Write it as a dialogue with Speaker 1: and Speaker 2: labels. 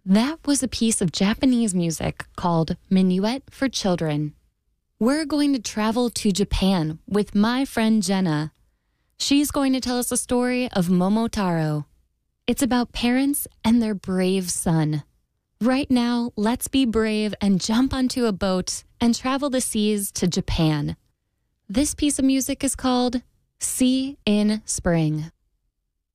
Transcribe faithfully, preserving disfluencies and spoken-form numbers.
Speaker 1: That was a piece of Japanese music called Minuet for Children. We're going to travel to Japan with my friend Jenna. She's going to tell us a story of Momotaro. It's about parents and their brave son. Right now, let's be brave and jump onto a boat and travel the seas to Japan. This piece of music is called Sea in Spring.